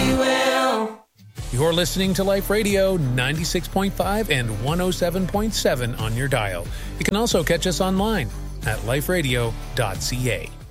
will. You're listening to Life Radio 96.5 and 107.7 on your dial. You can also catch us online at liferadio.ca.